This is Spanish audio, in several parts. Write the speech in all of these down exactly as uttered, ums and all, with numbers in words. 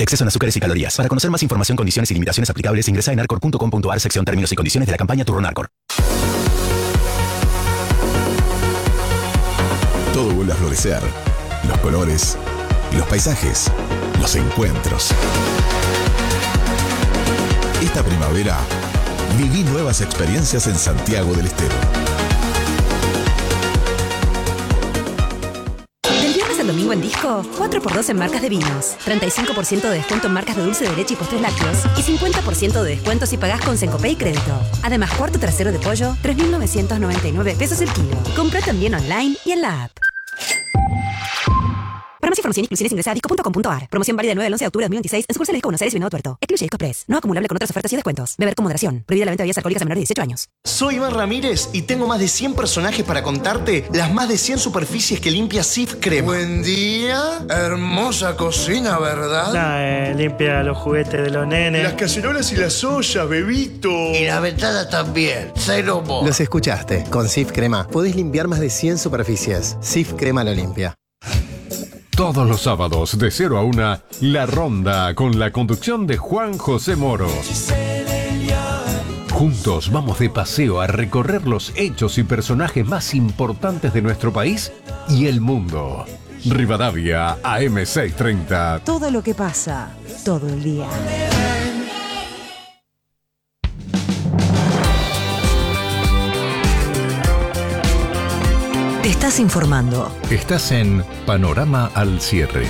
Exceso en azúcares y calorías. Para conocer más información, condiciones y limitaciones aplicables, ingresa en arcor punto com punto ar, sección términos y condiciones de la campaña Turrón Arcor. Todo vuelve a florecer. Los colores, los paisajes, los encuentros. Esta primavera, viví nuevas experiencias en Santiago del Estero. Del viernes al domingo en Disco, cuatro por dos en marcas de vinos, treinta y cinco por ciento de descuento en marcas de dulce de leche y postres lácteos y cincuenta por ciento de descuento si pagás con Sencopay y crédito. Además, cuarto trasero de pollo, tres mil novecientos noventa y nueve pesos el kilo. Compra también online y en la app. Para más información e inclusiones ingresa a disco punto com punto ar. Promoción válida del nueve al once de octubre de dos mil veintiséis en sucursales Disco Buenos Aires y Venado Tuerto. Excluye Disco Express. No acumulable con otras ofertas y descuentos. Beber con moderación. Prohibida la venta de bebidas alcohólicas a menores de dieciocho años. Soy Iván Ramírez y tengo más de cien personajes para contarte las más de cien superficies que limpia Cif Crema. Buen día. Hermosa cocina, ¿verdad? Nah, eh, limpia los juguetes de los nenes. Las cacerolas y las ollas, bebito. Y la ventana también. Cero mo. Los escuchaste. Con Cif Crema podés limpiar más de cien superficies. Cif Crema lo limpia. Todos los sábados de cero a una, La Ronda con la conducción de Juan José Moro. Juntos vamos de paseo a recorrer los hechos y personajes más importantes de nuestro país y el mundo. Rivadavia, A M seiscientos treinta. Todo lo que pasa, todo el día. Te estás informando. Estás en Panorama al Cierre.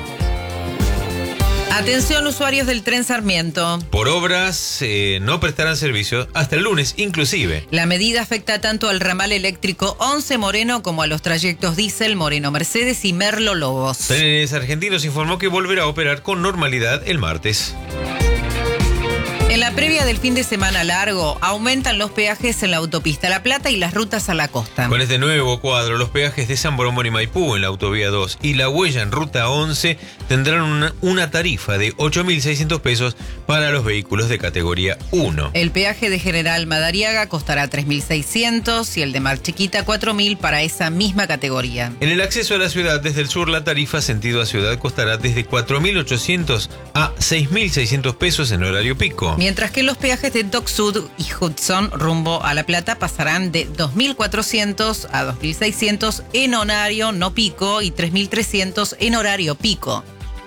Atención, usuarios del tren Sarmiento. Por obras eh, no prestarán servicio hasta el lunes inclusive. La medida afecta tanto al ramal eléctrico once Moreno como a los trayectos diésel Moreno Mercedes y Merlo Lobos. Trenes Argentinos informó que volverá a operar con normalidad el martes. En la previa del fin de semana largo, aumentan los peajes en la autopista La Plata y las rutas a la costa. Con este nuevo cuadro, los peajes de San Borondón y Maipú en la autovía dos y La Huella en ruta once tendrán una, una tarifa de ocho mil seiscientos pesos para los vehículos de categoría uno. El peaje de General Madariaga costará tres mil seiscientos y el de Mar Chiquita cuatro mil para esa misma categoría. En el acceso a la ciudad desde el sur, la tarifa sentido a ciudad costará desde cuatro mil ochocientos a seis mil seiscientos pesos en horario pico. Mientras que los peajes de Dock Sud y Hudson rumbo a La Plata pasarán de dos mil cuatrocientos a dos mil seiscientos en horario no pico y tres mil trescientos en horario pico.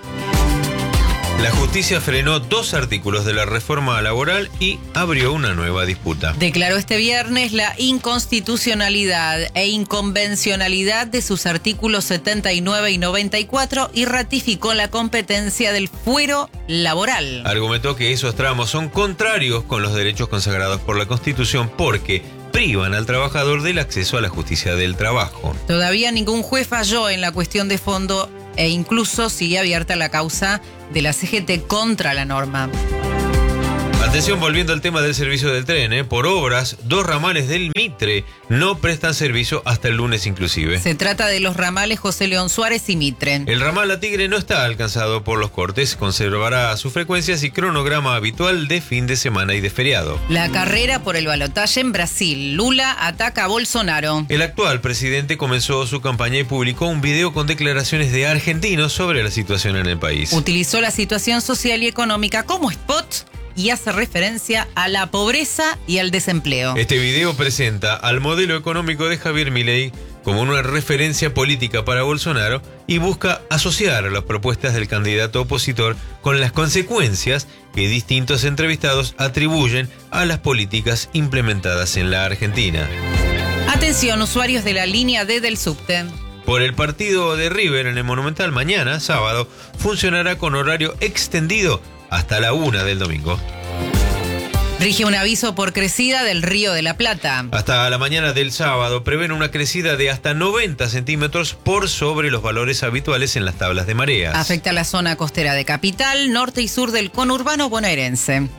La justicia frenó dos artículos de la reforma laboral y abrió una nueva disputa. Declaró este viernes la inconstitucionalidad e inconvencionalidad de sus artículos setenta y nueve y noventa y cuatro y ratificó la competencia del fuero laboral. Argumentó que esos tramos son contrarios con los derechos consagrados por la Constitución porque privan al trabajador del acceso a la justicia del trabajo. Todavía ningún juez falló en la cuestión de fondo e incluso sigue abierta la causa de la C G T contra la norma. Atención, volviendo al tema del servicio del tren, ¿eh? Por obras, dos ramales del Mitre no prestan servicio hasta el lunes inclusive. Se trata de los ramales José León Suárez y Mitre. El ramal a Tigre no está alcanzado por los cortes, conservará sus frecuencias y cronograma habitual de fin de semana y de feriado. La carrera por el balotaje en Brasil. Lula ataca a Bolsonaro. El actual presidente comenzó su campaña y publicó un video con declaraciones de argentinos sobre la situación en el país. Utilizó la situación social y económica como spot y hace referencia a la pobreza y al desempleo. Este video presenta al modelo económico de Javier Milei como una referencia política para Bolsonaro y busca asociar las propuestas del candidato opositor con las consecuencias que distintos entrevistados atribuyen a las políticas implementadas en la Argentina. Atención, usuarios de la línea D del subte. Por el partido de River en el Monumental mañana, sábado, funcionará con horario extendido hasta la una del domingo. Rige un aviso por crecida del Río de la Plata. Hasta la mañana del sábado prevén una crecida de hasta noventa centímetros por sobre los valores habituales en las tablas de mareas. Afecta la zona costera de Capital, norte y sur del conurbano bonaerense.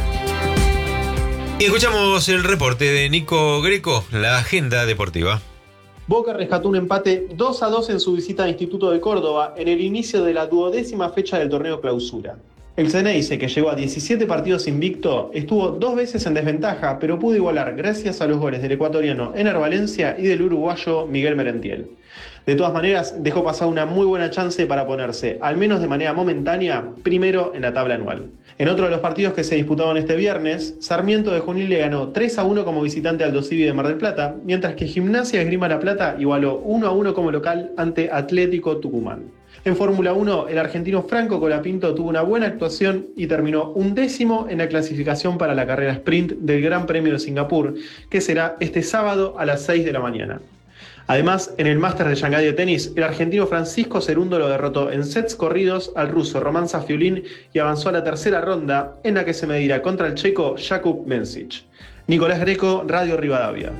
Y escuchamos el reporte de Nico Greco, la agenda deportiva. Boca rescató un empate dos a dos en su visita al Instituto de Córdoba en el inicio de la duodécima fecha del torneo Clausura. El Ceneice, que llegó a diecisiete partidos invicto, estuvo dos veces en desventaja, pero pudo igualar gracias a los goles del ecuatoriano Ener Valencia y del uruguayo Miguel Merentiel. De todas maneras, dejó pasar una muy buena chance para ponerse, al menos de manera momentánea, primero en la tabla anual. En otro de los partidos que se disputaban este viernes, Sarmiento de Junín le ganó tres a uno como visitante al Aldo Civi de Mar del Plata, mientras que Gimnasia de Esgrima La Plata igualó uno a uno como local ante Atlético Tucumán. En Fórmula uno, el argentino Franco Colapinto tuvo una buena actuación y terminó undécimo en la clasificación para la carrera sprint del Gran Premio de Singapur, que será este sábado a las seis de la mañana. Además, en el Máster de Shanghái de tenis, el argentino Francisco Cerundo lo derrotó en sets corridos al ruso Roman Safiulin y avanzó a la tercera ronda, en la que se medirá contra el checo Jakub Mencic. Nicolás Greco, Radio Rivadavia.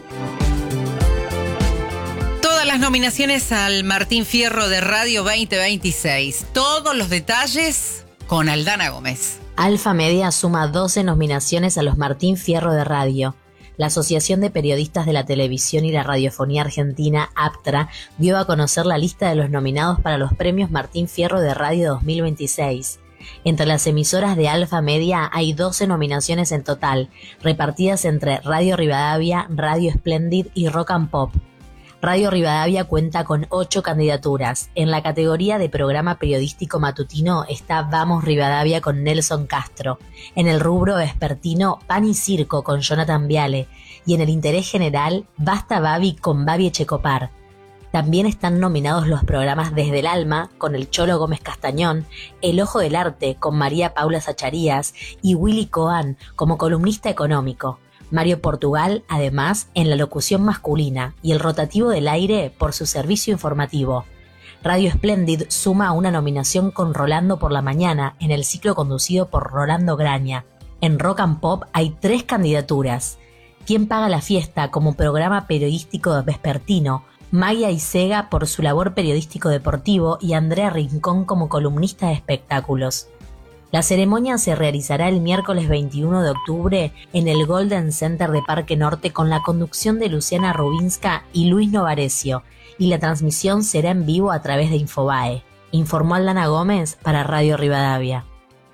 Todas las nominaciones al Martín Fierro de Radio veinte veintiséis. Todos los detalles con Aldana Gómez. Alfa Media suma doce nominaciones a los Martín Fierro de Radio. La Asociación de Periodistas de la Televisión y la Radiofonía Argentina, APTRA, dio a conocer la lista de los nominados para los premios Martín Fierro de Radio dos mil veintiséis. Entre las emisoras de Alfa Media hay doce nominaciones en total, repartidas entre Radio Rivadavia, Radio Splendid y Rock and Pop. Radio Rivadavia cuenta con ocho candidaturas. En la categoría de programa periodístico matutino está Vamos Rivadavia con Nelson Castro. En el rubro vespertino, Pan y Circo con Jonathan Viale. Y en el interés general, Basta Babi con Babi Echecopar. También están nominados los programas Desde el Alma con el Cholo Gómez Castañón, El Ojo del Arte con María Paula Zacharías y Willy Coan como columnista económico. Mario Portugal, además, en la locución masculina y el rotativo del aire por su servicio informativo. Radio Splendid suma una nominación con Rolando por la Mañana en el ciclo conducido por Rolando Graña. En Rock and Pop hay tres candidaturas. ¿Quién paga la fiesta? Como programa periodístico vespertino, Maya Isega por su labor periodístico deportivo y Andrea Rincón como columnista de espectáculos. La ceremonia se realizará el miércoles veintiuno de octubre en el Golden Center de Parque Norte con la conducción de Luciana Rubinska y Luis Novarecio, y la transmisión será en vivo a través de Infobae, informó Aldana Gómez para Radio Rivadavia.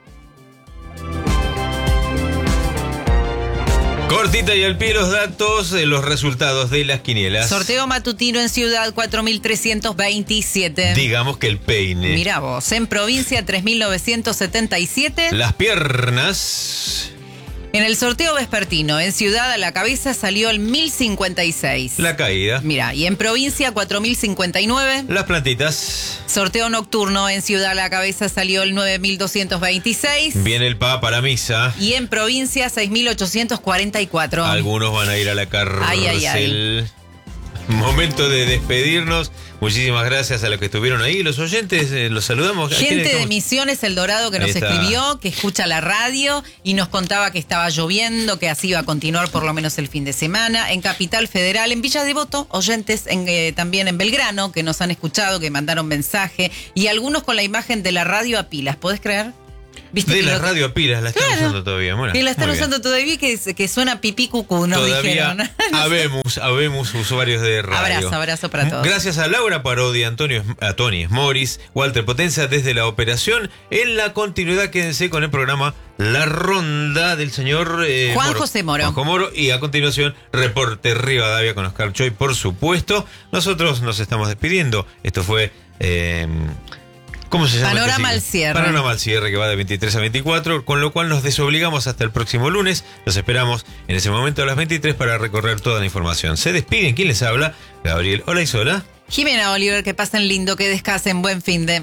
Cortita y al pie los datos, eh, los resultados de las quinielas. Sorteo matutino en Ciudad cuatro mil trescientos veintisiete. Digamos que el peine. Mirá vos, en provincia tres mil novecientos setenta y siete. Las piernas. En el sorteo vespertino, en Ciudad a la cabeza salió el mil cincuenta y seis. La caída. Mirá, y en provincia cuatro mil cincuenta y nueve. Las plantitas. Sorteo nocturno, en Ciudad a la cabeza salió el nueve mil doscientos veintiséis. Viene el Papa a la misa. Y en provincia seis mil ochocientos cuarenta y cuatro. Algunos van a ir a la cárcel. Ay, ay, ay. Momento de despedirnos. Muchísimas gracias a los que estuvieron ahí. Los oyentes, eh, los saludamos. Gente de Misiones El Dorado que nos escribió, que escucha la radio y nos contaba que estaba lloviendo, que así iba a continuar por lo menos el fin de semana. En Capital Federal, en Villa Devoto, oyentes en, eh, también en Belgrano que nos han escuchado, que mandaron mensaje y algunos con la imagen de la radio a pilas. ¿Podés creer? ¿Viste de que la lo... radio a pilas, la están claro, usando todavía. Bueno, que la están muy usando bien. todavía, que, que suena pipí cucú, nos todavía dijeron. habemos, habemos usuarios de radio. Abrazo, abrazo para todos. Gracias a Laura Parodi, Antonio, a Tony Morris, Walter Potenza desde la operación. En la continuidad, quédense con el programa La Ronda del señor eh, Juan Moro, José Moro. Juanjo Moro. Y a continuación, Reporte Rivadavia con Oscar Choy, por supuesto. Nosotros nos estamos despidiendo. Esto fue... Eh, ¿Cómo se llama? Panorama al cierre. Panorama al cierre, que va de veintitrés a veinticuatro, con lo cual nos desobligamos hasta el próximo lunes. Los esperamos en ese momento a las veintitrés para recorrer toda la información. Se despiden. ¿Quién les habla? Gabriel Olaizola. Jimena Oliver, que pasen lindo, que descansen, buen fin de...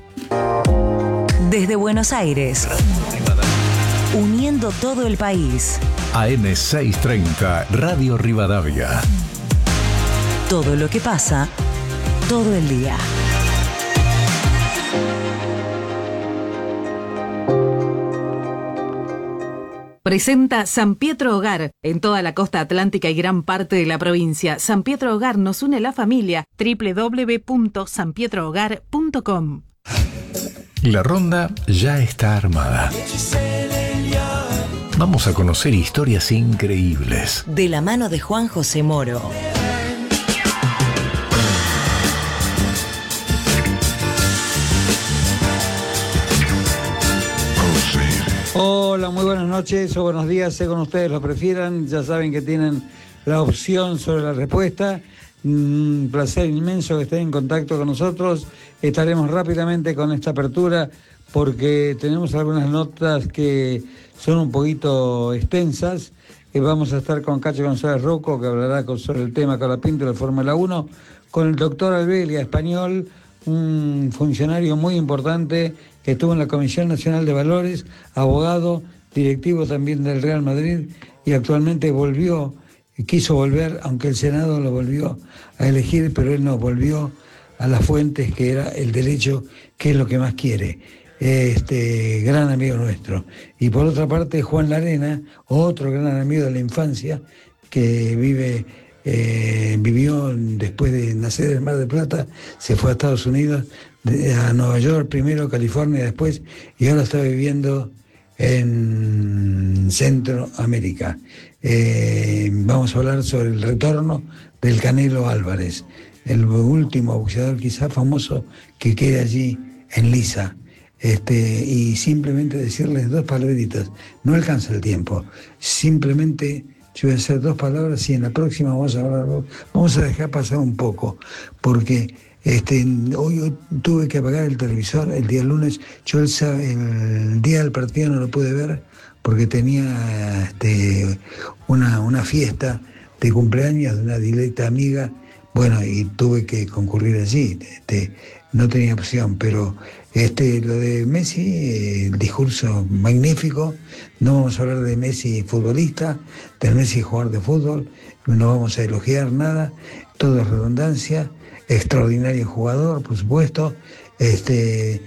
Desde Buenos Aires, uniendo todo el país. A M seiscientos treinta, Radio Rivadavia. Todo lo que pasa, todo el día. Presenta San Pietro Hogar, en toda la costa atlántica y gran parte de la provincia. San Pietro Hogar nos une la familia. doble u doble u doble u punto san pietro hogar punto com. La ronda ya está armada. Vamos a conocer historias increíbles. De la mano de Juan José Moro. Hola, muy buenas noches o buenos días, según ustedes lo prefieran. Ya saben que tienen la opción sobre la respuesta Un placer inmenso que estén en contacto con nosotros. Estaremos rápidamente con esta apertura porque tenemos algunas notas que son un poquito extensas. Eh, vamos a estar con Cacho González Rocco, que hablará con, sobre el tema Colapinto de la Fórmula uno, con el doctor Albelia, español, un funcionario muy importante que estuvo en la Comisión Nacional de Valores, abogado, directivo también del Real Madrid, y actualmente volvió, quiso volver, aunque el Senado lo volvió a elegir, pero él no, volvió a las fuentes, que era el derecho, que es lo que más quiere. Este gran amigo nuestro. Y por otra parte, Juan Larena, otro gran amigo de la infancia, que vive, eh, vivió después de nacer en Mar del Plata, se fue a Estados Unidos, de, a Nueva York primero, California después, y ahora está viviendo en Centroamérica. Eh, vamos a hablar sobre el retorno del Canelo Álvarez, el último boxeador quizá famoso que quede allí en Lisa. Este, y simplemente decirles dos palabritas, no alcanza el tiempo, simplemente yo voy a hacer dos palabras y en la próxima vamos a hablar, vamos a dejar pasar un poco, porque este, hoy, hoy tuve que apagar el televisor el día lunes, yo el, el día del partido no lo pude ver porque tenía este, una, una fiesta de cumpleaños de una directa amiga, bueno, y tuve que concurrir allí, este, no tenía opción, pero este, lo de Messi, eh, el discurso magnífico, no vamos a hablar de Messi futbolista, del Messi jugador de fútbol, no vamos a elogiar nada, todo es redundancia, extraordinario jugador, por supuesto, este,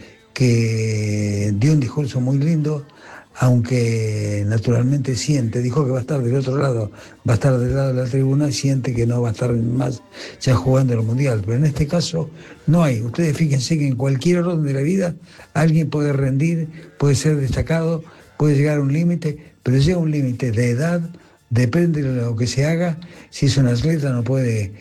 que dio un discurso muy lindo, aunque naturalmente siente, dijo que va a estar del otro lado, va a estar del lado de la tribuna, siente que no va a estar más ya jugando el Mundial, pero en este caso no hay. Ustedes fíjense que en cualquier orden de la vida alguien puede rendir, puede ser destacado, puede llegar a un límite, pero llega un límite de edad, depende de lo que se haga. Si es un atleta no puede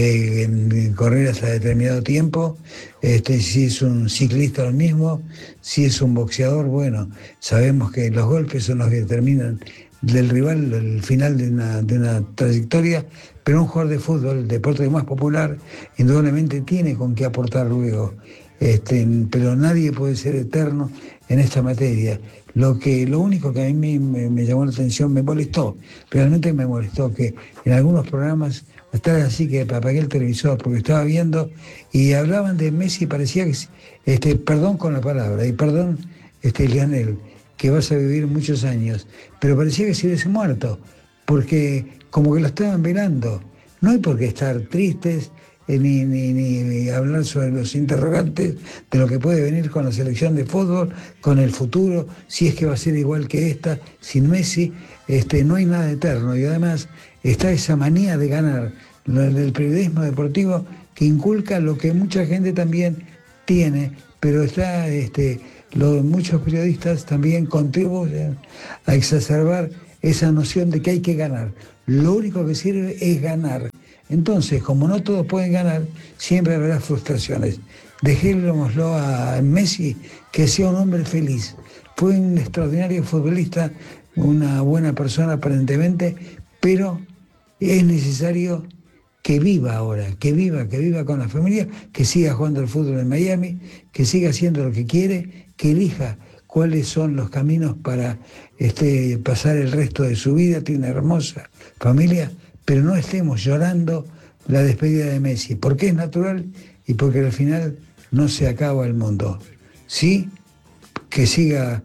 eh, correr hasta determinado tiempo, este, si es un ciclista lo mismo, si es un boxeador, bueno, sabemos que los golpes son los que determinan del rival el final de una, de una trayectoria, pero un jugador de fútbol, el deporte más popular, indudablemente tiene con qué aportar luego, este, pero nadie puede ser eterno en esta materia. Lo que, lo único que a mí me, me llamó la atención, me molestó, realmente me molestó que en algunos programas estaba así que apagué el televisor porque estaba viendo y hablaban de Messi y parecía que, este, perdón con la palabra, y perdón, este, Lionel, que vas a vivir muchos años, pero parecía que se hubiese muerto, porque como que lo estaban velando. No hay por qué estar tristes, Eh, ni, ni, ni hablar sobre los interrogantes de lo que puede venir con la selección de fútbol, con el futuro, si es que va a ser igual que esta, sin Messi, este, no hay nada eterno, y además está esa manía de ganar, lo del periodismo deportivo, que inculca lo que mucha gente también tiene, pero está, este, lo, muchos periodistas también contribuyen a exacerbar esa noción de que hay que ganar. Lo único que sirve es ganar. Entonces, como no todos pueden ganar, siempre habrá frustraciones. Dejémoslo a Messi, que sea un hombre feliz. Fue un extraordinario futbolista, una buena persona aparentemente, pero es necesario que viva ahora, que viva, que viva con la familia, que siga jugando al fútbol en Miami, que siga haciendo lo que quiere, que elija cuáles son los caminos para este, pasar el resto de su vida. Tiene una hermosa familia, pero no estemos llorando la despedida de Messi, porque es natural y porque al final no se acaba el mundo. Sí, que siga,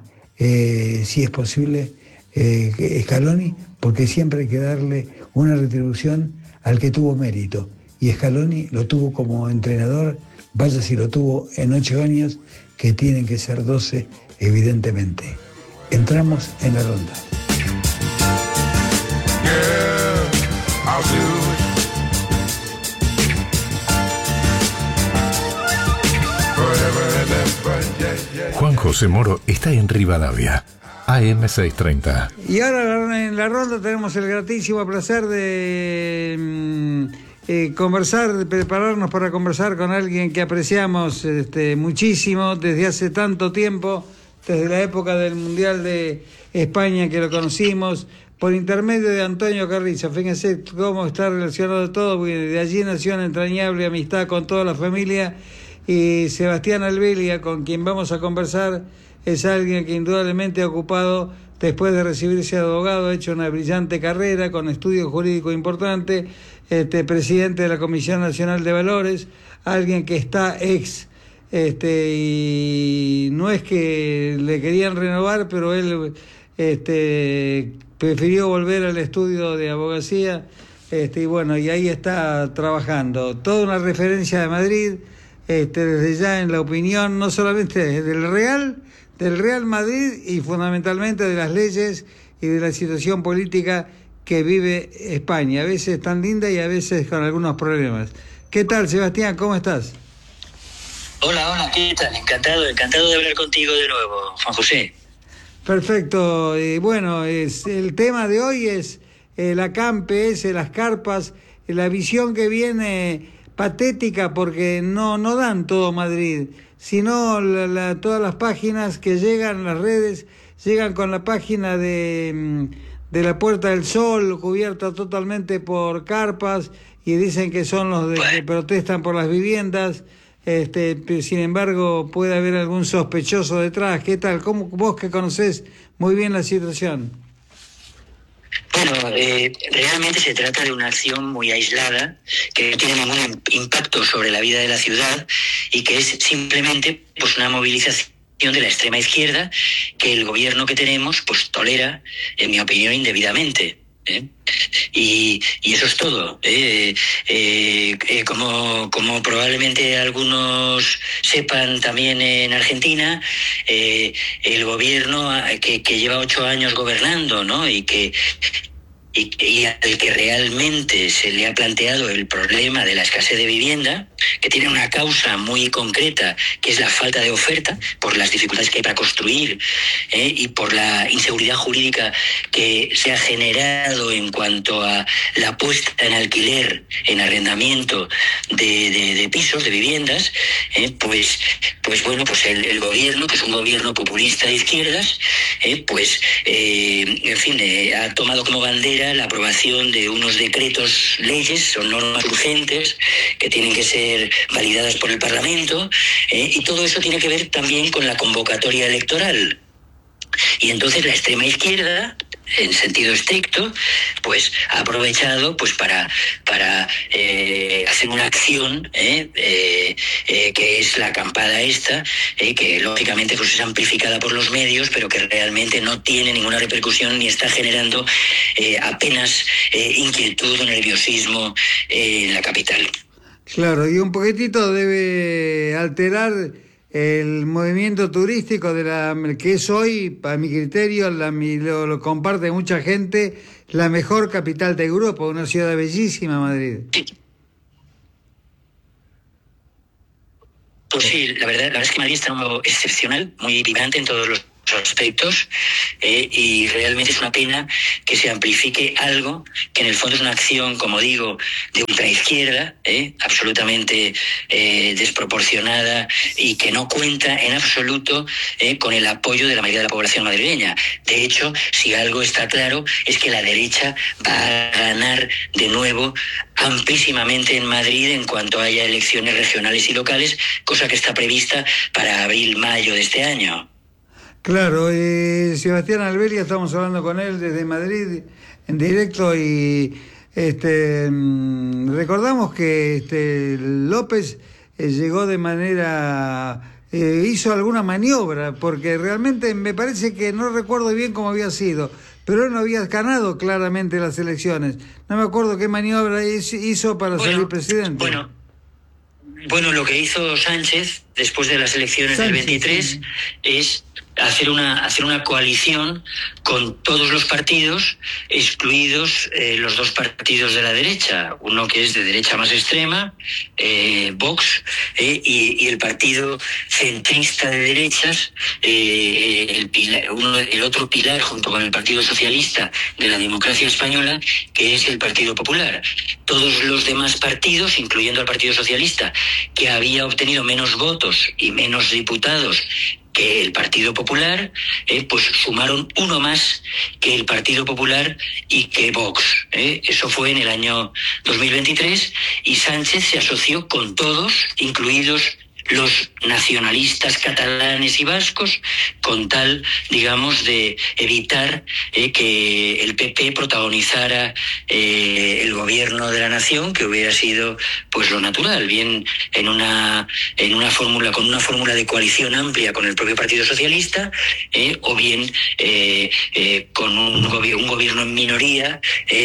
eh, si es posible, eh, Scaloni, porque siempre hay que darle una retribución al que tuvo mérito. Y Scaloni lo tuvo como entrenador, vaya si lo tuvo en ocho años, que tienen que ser doce, evidentemente. Entramos en la ronda. Juan José Moro está en Rivadavia, A M seiscientos treinta. Y ahora en la ronda tenemos el gratísimo placer de eh, conversar, de prepararnos para conversar con alguien que apreciamos este, muchísimo desde hace tanto tiempo, desde la época del Mundial de España que lo conocimos, por intermedio de Antonio Carrizo. Fíjense cómo está relacionado todo, porque de allí nació una entrañable amistad con toda la familia. Y Sebastián Albelia, con quien vamos a conversar, es alguien que indudablemente ha ocupado, después de recibirse de abogado, ha hecho una brillante carrera con estudio jurídico importante, este, presidente de la Comisión Nacional de Valores, alguien que está ex, este, y no es que le querían renovar, pero él este, prefirió volver al estudio de abogacía, este, y bueno, y ahí está trabajando. Toda una referencia de Madrid, este, desde ya en la opinión, no solamente del Real, del Real Madrid y fundamentalmente de las leyes y de la situación política que vive España, a veces tan linda y a veces con algunos problemas. ¿Qué tal, Sebastián? ¿Cómo estás? Hola, hola, ¿qué tal? Encantado, encantado de hablar contigo de nuevo, Juan José. Perfecto. Y bueno, es, el tema de hoy es eh, la Campe, es las carpas, eh, la visión que viene patética porque no, no dan todo Madrid, sino la, la, todas las páginas que llegan, las redes, llegan con la página de, de la Puerta del Sol, cubierta totalmente por carpas, y dicen que son los de, que protestan por las viviendas. Este, sin embargo, puede haber algún sospechoso detrás. ¿Qué tal? ¿Cómo, vos que conocés muy bien la situación? Bueno, eh, realmente se trata de una acción muy aislada, que no tiene ningún impacto sobre la vida de la ciudad y que es simplemente pues una movilización de la extrema izquierda que el gobierno que tenemos pues tolera, en mi opinión, indebidamente. ¿Eh? Y, y eso es todo. ¿eh? Eh, eh, como, como probablemente algunos sepan también en Argentina, eh, el gobierno que, que lleva ocho años gobernando, ¿no? y que Y, y al que realmente se le ha planteado el problema de la escasez de vivienda, que tiene una causa muy concreta, que es la falta de oferta, por las dificultades que hay para construir ¿eh? y por la inseguridad jurídica que se ha generado en cuanto a la puesta en alquiler, en arrendamiento de, de, de pisos, de viviendas, ¿eh? pues, pues bueno, pues el, el gobierno, que es un gobierno populista de izquierdas, ¿eh? pues eh, en fin, eh, ha tomado como bandera la aprobación de unos decretos, leyes, son normas urgentes que tienen que ser validadas por el Parlamento, ¿eh? y todo eso tiene que ver también con la convocatoria electoral. Y entonces la extrema izquierda, en sentido estricto, pues ha aprovechado pues para para eh, hacer una acción eh, eh, eh, que es la acampada esta, eh, que lógicamente pues es amplificada por los medios, pero que realmente no tiene ninguna repercusión ni está generando eh, apenas eh, inquietud o nerviosismo eh, en la capital. Claro, y un poquitito debe alterar el movimiento turístico de la que es hoy, para mi criterio, la, lo, lo comparte mucha gente, la mejor capital de Europa, una ciudad bellísima, Madrid. Pues sí, la verdad, la verdad es que Madrid está algo excepcional, muy vibrante en todos los aspectos, eh, y realmente es una pena que se amplifique algo que en el fondo es una acción, como digo, de ultraizquierda, eh, absolutamente eh, desproporcionada y que no cuenta en absoluto eh, con el apoyo de la mayoría de la población madrileña. De hecho, si algo está claro es que la derecha va a ganar de nuevo amplísimamente en Madrid en cuanto haya elecciones regionales y locales, cosa que está prevista para abril-mayo de este año. Claro, eh, Sebastián Albelia, estamos hablando con él desde Madrid en directo y este recordamos que este López eh, llegó de manera, eh, hizo alguna maniobra, porque realmente me parece que no recuerdo bien cómo había sido, pero él no había ganado claramente las elecciones. No me acuerdo qué maniobra hizo para bueno, salir presidente. Bueno. Bueno, lo que hizo Sánchez después de las elecciones Sánchez, del veintitrés sí. es hacer una hacer una coalición con todos los partidos, excluidos eh, los dos partidos de la derecha, uno que es de derecha más extrema, eh, Vox, eh, y, y el partido centrista de derechas, eh, el, pilar, uno, el otro pilar junto con el Partido Socialista de la democracia española, que es el Partido Popular. Todos los demás partidos, incluyendo al Partido Socialista, que había obtenido menos votos y menos diputados que el Partido Popular, eh, pues sumaron uno más que el Partido Popular y que Vox. Eh. Eso fue en el año dos mil veintitrés y Sánchez se asoció con todos, incluidos los nacionalistas catalanes y vascos, con tal, digamos, de evitar eh, que el P P protagonizara eh, el gobierno de la nación, que hubiera sido pues lo natural, bien en una en una fórmula con una fórmula de coalición amplia con el propio Partido Socialista, eh, o bien eh, eh, con un, gobi- un gobierno en minoría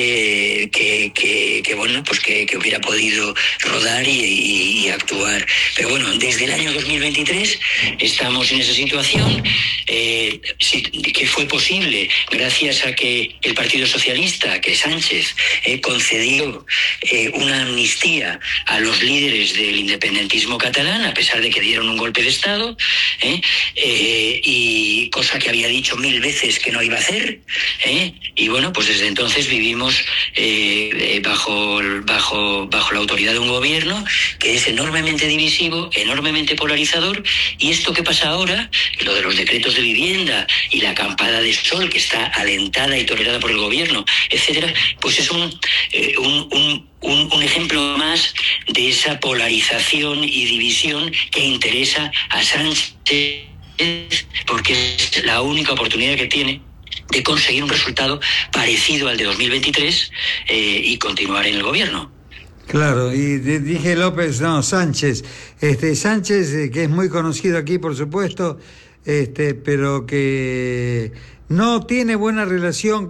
eh, que, que, que bueno pues que, que hubiera podido rodar y, y, y actuar. Pero bueno, desde Desde el año dos mil veintitrés estamos en esa situación eh, que fue posible gracias a que el Partido Socialista, que Sánchez, eh, concedió eh, una amnistía a los líderes del independentismo catalán, a pesar de que dieron un golpe de Estado, eh, eh, y cosa que había dicho mil veces que no iba a hacer. Eh, y bueno, pues desde entonces vivimos eh, bajo, bajo, bajo la autoridad de un gobierno que es enormemente divisivo, enormemente polarizador, y esto que pasa ahora, lo de los decretos de vivienda y la acampada de sol que está alentada y tolerada por el gobierno, etcétera, pues es un, eh, un, un, un, un ejemplo más de esa polarización y división que interesa a Sánchez, porque es la única oportunidad que tiene de conseguir un resultado parecido al de dos mil veintitrés eh, y continuar en el gobierno. Claro, y dije López, no, Sánchez. Este Sánchez, eh, que es muy conocido aquí, por supuesto, este, pero que no tiene buena relación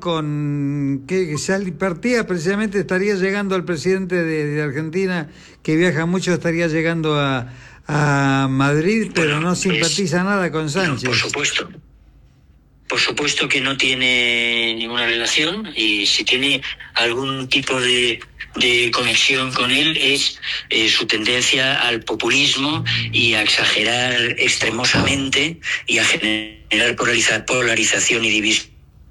con que, que sal, partía precisamente, estaría llegando al presidente de, de Argentina, que viaja mucho, estaría llegando a, a Madrid, pero no simpatiza nada con Sánchez. No, por supuesto. Por supuesto que no tiene ninguna relación, y si tiene algún tipo de, de conexión con él es eh, su tendencia al populismo y a exagerar extremosamente y a generar polariza, polarización y división.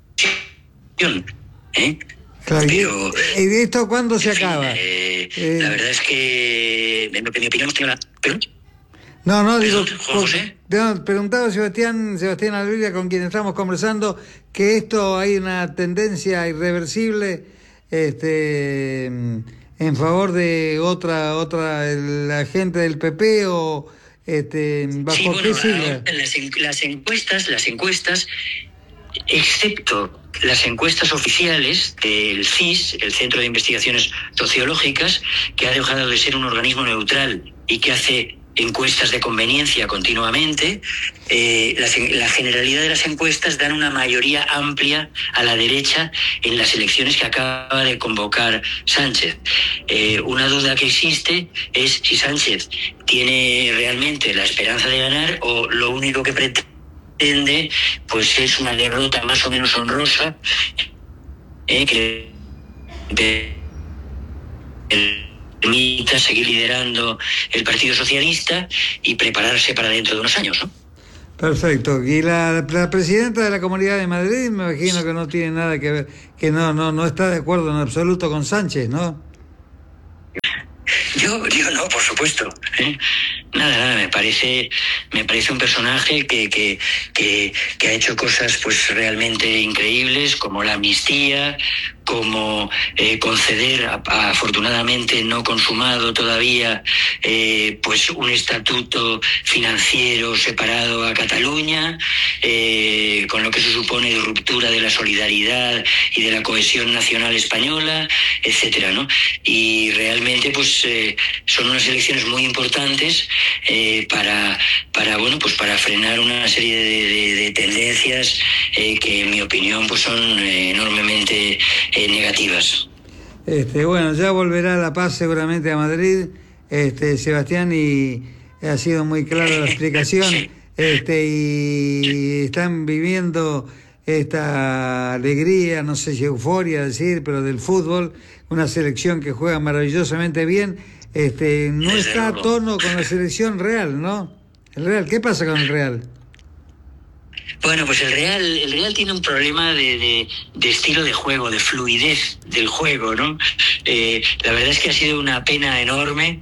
¿Eh? Claro, Pero, ¿y de esto cuándo se fin, acaba? Eh, eh... La verdad es que, en mi opinión, hemos tenido la... ¿Pero? No, no, digo, Juan José. No, preguntaba Sebastián, Sebastián Alvira, con quien estamos conversando, que esto hay una tendencia irreversible este, en favor de otra, otra, la gente del P P, o este, bajo sí, bueno, qué sigla. Las, las encuestas, las encuestas, excepto las encuestas oficiales del C I S, el Centro de Investigaciones Sociológicas, que ha dejado de ser un organismo neutral y que hace encuestas de conveniencia continuamente, eh, la, la generalidad de las encuestas dan una mayoría amplia a la derecha en las elecciones que acaba de convocar Sánchez. Eh, una duda que existe es si Sánchez tiene realmente la esperanza de ganar, o lo único que pretende pues es una derrota más o menos honrosa, eh, que de, el, permita seguir liderando el Partido Socialista y prepararse para dentro de unos años, ¿no? Perfecto. Y la, la presidenta de la Comunidad de Madrid, me imagino que no tiene nada que ver, que no no no está de acuerdo en absoluto con Sánchez, ¿no? Yo, yo no, por supuesto. ¿eh? Nada, nada, me parece, me parece un personaje que, que, que, que ha hecho cosas pues realmente increíbles, como la amnistía, como eh, conceder, a, a, afortunadamente no consumado todavía, eh, pues un estatuto financiero separado a Cataluña, eh, con lo que eso supone de ruptura de la solidaridad y de la cohesión nacional española, etcétera, ¿no? Y realmente, pues, eh, son unas elecciones muy importantes eh, para, para, bueno, pues para frenar una serie de, de, de tendencias eh, que, en mi opinión, pues son eh, enormemente Eh, negativas. Este, bueno, ya volverá la paz seguramente a Madrid, este, Sebastián, y ha sido muy clara la explicación. Sí. Este, y están viviendo esta alegría, no sé si euforia decir, pero del fútbol, una selección que juega maravillosamente bien. Este, no Desde está luego. a tono con la selección real, ¿no? El Real, ¿qué pasa con el Real? Bueno, pues el Real, el Real tiene un problema de, de, de estilo de juego, de fluidez del juego, ¿no? Eh, la verdad es que ha sido una pena enorme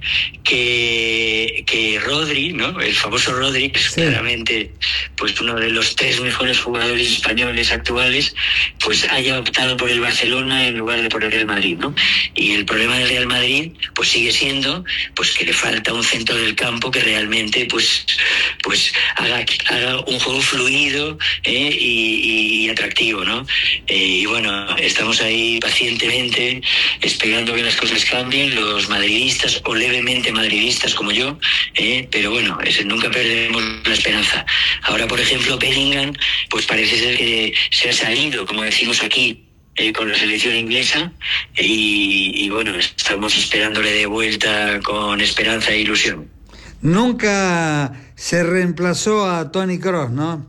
que, que Rodri, ¿no? El famoso Rodri, que es sí. claramente pues uno de los tres mejores jugadores españoles actuales, pues haya optado por el Barcelona en lugar de por el Real Madrid, ¿no? Y el problema del Real Madrid, pues sigue siendo, pues que le falta un centro del campo que realmente, pues, pues haga, haga un juego fluido. Eh, y, y atractivo, ¿no? Eh, y bueno, estamos ahí pacientemente esperando que las cosas cambien, los madridistas o levemente madridistas como yo, eh, pero bueno, es, nunca perdemos la esperanza. Ahora, por ejemplo, Bellingham, pues parece ser que se ha salido, como decimos aquí, eh, con la selección inglesa y, y bueno, estamos esperándole de vuelta con esperanza e ilusión. Nunca se reemplazó a Toni Kroos, ¿no?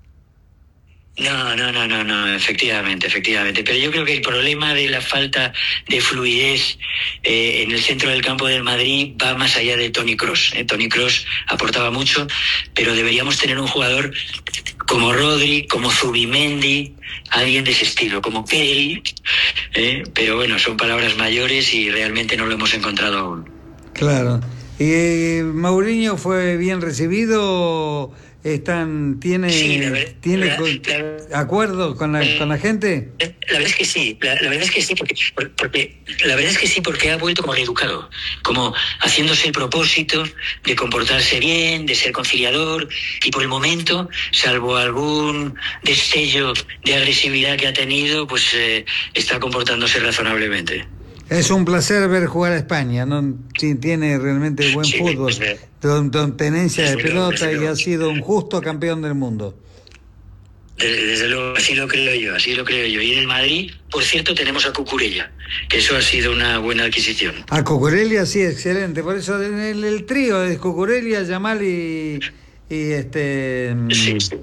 No, no, no, no, no, efectivamente, efectivamente. Pero yo creo que el problema de la falta de fluidez eh, en el centro del campo del Madrid va más allá de Toni Kroos. Eh. Toni Kroos aportaba mucho, pero deberíamos tener un jugador como Rodri, como Zubimendi, alguien de ese estilo, como Pedri. Eh, pero bueno, son palabras mayores y realmente no lo hemos encontrado aún. Claro. ¿Y eh, Mourinho fue bien recibido? Están, ¿Tiene, sí, la ver, ¿tiene la, con, la, acuerdo con la, con la gente? La verdad es que sí, la, la verdad es que sí, porque, porque la verdad es que sí, porque ha vuelto como reeducado, como haciéndose el propósito de comportarse bien, de ser conciliador, y por el momento, salvo algún destello de agresividad que ha tenido, pues eh, está comportándose razonablemente. Es un placer ver jugar a España, ¿no? Tiene realmente buen sí, fútbol, con, con tenencia de pelota y ha sido un justo campeón del mundo. Desde, desde luego, así lo creo yo, así lo creo yo. Y en el Madrid, por cierto, tenemos a Cucurella, que eso ha sido una buena adquisición. A Cucurella sí, excelente. Por eso en el, el trío es Cucurella, Yamal y, y este... Sí, sí.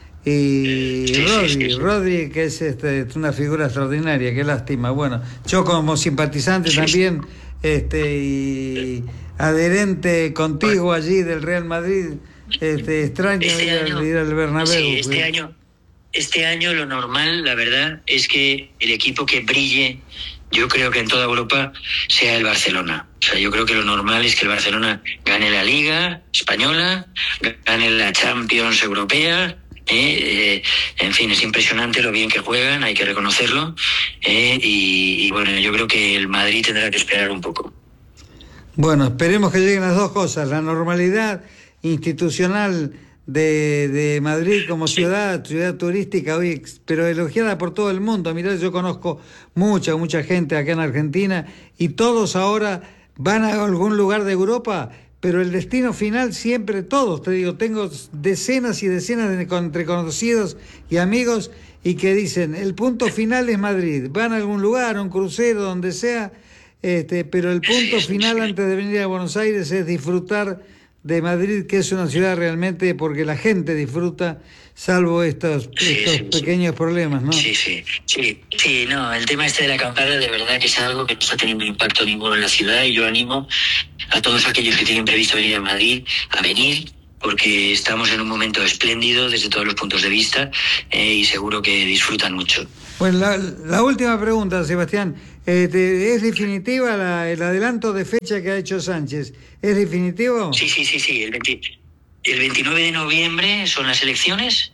Y sí, Rodri, sí, sí, sí. Rodri, que es este, una figura extraordinaria, qué lástima. Bueno, yo como simpatizante sí, también, sí. este, y adherente contigo allí del Real Madrid, este, extraño este ir, año, ir al Bernabéu. Sí, este pues. año, este año lo normal, la verdad, es que el equipo que brille, yo creo que en toda Europa, sea el Barcelona. O sea, yo creo que lo normal es que el Barcelona gane la Liga Española, gane la Champions Europea. Eh, eh, en fin, es impresionante lo bien que juegan, hay que reconocerlo, eh, y, y bueno, yo creo que el Madrid tendrá que esperar un poco. Bueno, esperemos que lleguen las dos cosas, la normalidad institucional de, de Madrid como ciudad, ciudad turística hoy, pero elogiada por todo el mundo. Mirá, yo conozco mucha, mucha gente acá en Argentina y todos ahora van a algún lugar de Europa, pero el destino final siempre todos, te digo, tengo decenas y decenas de entre conocidos y amigos y que dicen, el punto final es Madrid, van a algún lugar, a un crucero, donde sea, este, pero el punto final antes de venir a Buenos Aires es disfrutar de Madrid, que es una ciudad realmente, porque la gente disfruta, salvo estos, sí, estos sí, pequeños sí. problemas, ¿no? Sí, sí, sí, sí, no, el tema este de la acampada de verdad que es algo que no está teniendo impacto ninguno en la ciudad, y yo animo a todos aquellos que tienen previsto venir a Madrid a venir, porque estamos en un momento espléndido desde todos los puntos de vista, eh, y seguro que disfrutan mucho. Bueno, la, la última pregunta, Sebastián. Este, ¿es definitiva la, el adelanto de fecha que ha hecho Sánchez? ¿Es definitivo? Sí, sí, sí, sí. El, veinte, el veintinueve de noviembre son las elecciones.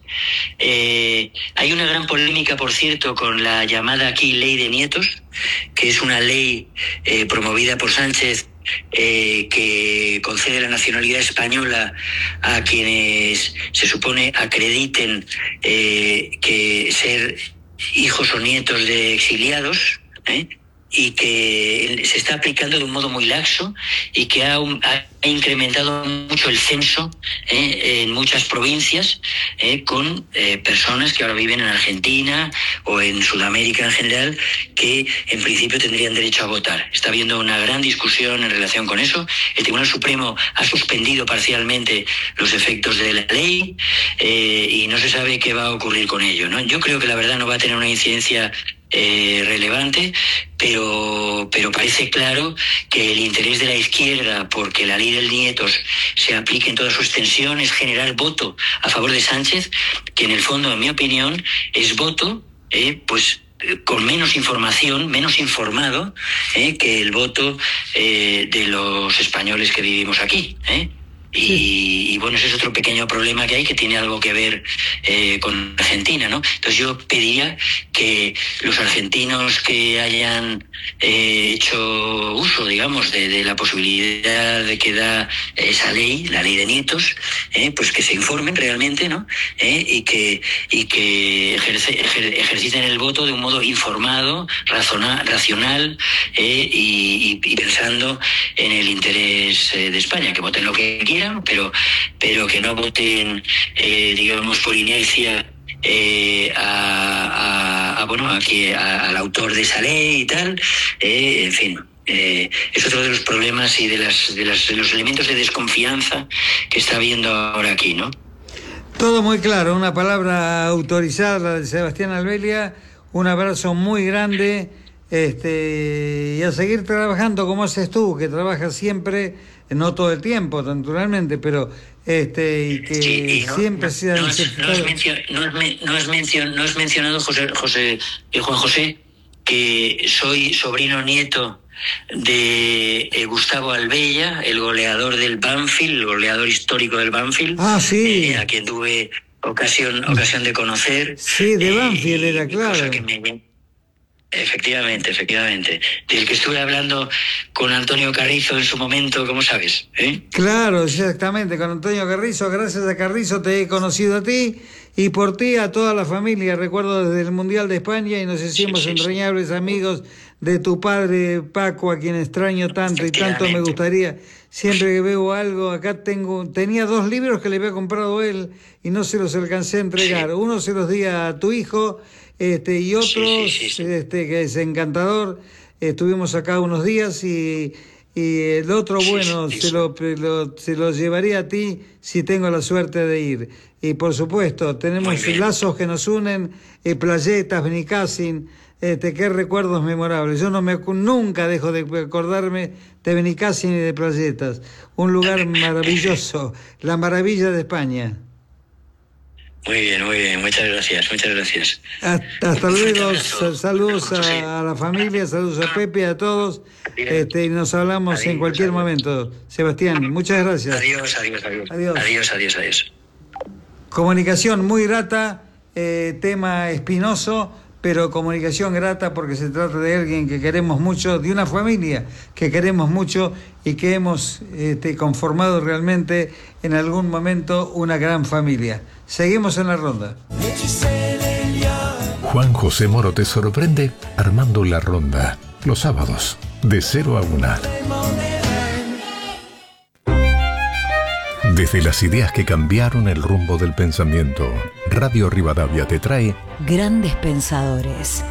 Eh, hay una gran polémica, por cierto, con la llamada aquí Ley de Nietos, que es una ley eh, promovida por Sánchez, Eh, que concede la nacionalidad española a quienes se supone acrediten eh, que ser hijos o nietos de exiliados, ¿eh? y que se está aplicando de un modo muy laxo y que ha, ha incrementado mucho el censo eh, en muchas provincias eh, con eh, personas que ahora viven en Argentina o en Sudamérica en general, que en principio tendrían derecho a votar. Está habiendo una gran discusión en relación con eso. El Tribunal Supremo ha suspendido parcialmente los efectos de la ley eh, y no se sabe qué va a ocurrir con ello, ¿no? Yo creo que la verdad no va a tener una incidencia Eh, relevante, pero, pero parece claro que el interés de la izquierda porque la ley del Nietos se aplique en toda su extensión es generar voto a favor de Sánchez, que en el fondo, en mi opinión, es voto, eh, pues con menos información, menos informado eh, que el voto eh, de los españoles que vivimos aquí, ¿eh? Y, y bueno, ese es otro pequeño problema que hay que tiene algo que ver eh, con Argentina, ¿no? Entonces yo pediría que los argentinos que hayan eh, hecho uso, digamos, de, de la posibilidad de que da esa ley, la ley de Nietos, eh, pues que se informen realmente, ¿no? Eh, y que y que ejerce, ejer, ejerciten el voto de un modo informado, razona, racional eh, y, y, y pensando en el interés eh, de España, que voten lo que quieran, pero pero que no voten, eh, digamos, por inercia eh, a, a, a bueno a que a, al autor de esa ley y tal, eh, en fin. Eh, es otro de los problemas y de las de, las, de los elementos de desconfianza que está habiendo ahora aquí, ¿no? Todo muy claro, una palabra autorizada, la de Sebastián Albelia. Un abrazo muy grande, este, y a seguir trabajando como haces tú, que trabajas siempre, no todo el tiempo, naturalmente, pero este y que sí, y no, siempre no, sea no, es, no, es mencio, no, es men, no, es mencion, no es mencionado José José eh, Juan José, que soy sobrino nieto de eh, Gustavo Albella, el goleador del Banfield, el goleador histórico del Banfield, ah, sí. eh, a quien tuve ocasión ocasión de conocer. Sí, de Banfield eh, era claro. Que me, efectivamente, efectivamente. Del que estuve hablando con Antonio Carrizo en su momento, ¿cómo sabes? ¿Eh? Claro, exactamente, con Antonio Carrizo. Gracias a Carrizo te he conocido a ti y por ti a toda la familia. Recuerdo desde el Mundial de España y nos hicimos sí, sí, entrañables sí. amigos de tu padre Paco, a quien extraño tanto y tanto me gustaría. Siempre que veo algo, acá tengo, tenía dos libros que le había comprado él y no se los alcancé a entregar. Sí. Uno se los di a tu hijo, este, y otro, sí, sí, sí, sí. este, que es encantador. Estuvimos acá unos días y, y el otro, bueno, sí, sí, se, sí. Lo, lo, se lo llevaría a ti si tengo la suerte de ir. Y por supuesto, tenemos lazos que nos unen, eh, Playetas, Benicassin. Este, qué recuerdos memorables. Yo no me nunca dejo de acordarme de Benicassin y de Playetas. Un lugar maravilloso, la maravilla de España. Muy bien, muy bien. Muchas gracias, muchas gracias. Hasta, hasta luego. Saludos a, a la familia, saludos a Pepe, a todos. Este, y nos hablamos adiós, en cualquier adiós. momento. Sebastián, muchas gracias. Adiós, adiós, adiós. Adiós, adiós, adiós. adiós. Comunicación muy grata, eh, tema espinoso, pero comunicación grata porque se trata de alguien que queremos mucho, de una familia que queremos mucho y que hemos este, conformado realmente en algún momento una gran familia. Seguimos en la ronda. Juan José Moro te sorprende armando la ronda, los sábados, de cero a una. Desde las ideas que cambiaron el rumbo del pensamiento, Radio Rivadavia te trae Grandes Pensadores.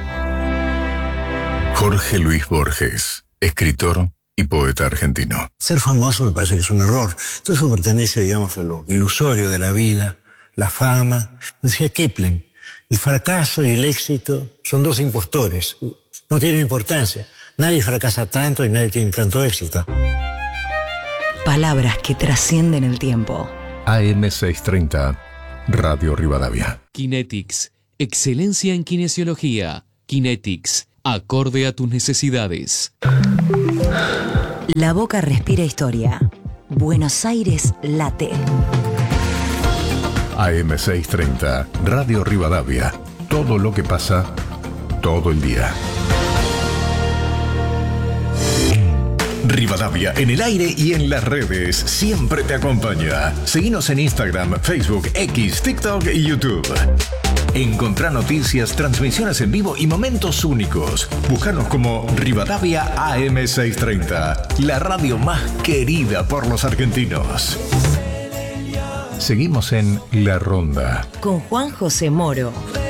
Jorge Luis Borges, escritor y poeta argentino. Ser famoso me parece que es un error. Todo eso pertenece, digamos, a lo ilusorio de la vida, la fama. Decía Kipling, el fracaso y el éxito son dos impostores. No tienen importancia. Nadie fracasa tanto y nadie tiene tanto éxito. Palabras que trascienden el tiempo. A M seiscientos treinta, Radio Rivadavia. Kinetics, excelencia en kinesiología. Kinetics, acorde a tus necesidades. La Boca respira historia. Buenos Aires late. A M seiscientos treinta, Radio Rivadavia. Todo lo que pasa, todo el día. Rivadavia en el aire y en las redes siempre te acompaña. Seguinos en Instagram, Facebook, X, TikTok y YouTube. Encontrá noticias, transmisiones en vivo y momentos únicos. Búscanos como Rivadavia A M seiscientos treinta, la radio más querida por los argentinos. Seguimos en La Ronda con Juan José Moro.